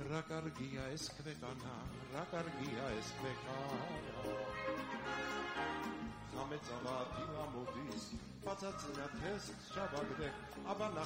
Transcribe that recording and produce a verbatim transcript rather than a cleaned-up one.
რა კარგია ეს ქვეყანა, რა კარგია ეს ქვეყანა. ხამეწავა დილა მოდის, პაცაცნა თესს შაბაგდე, აბა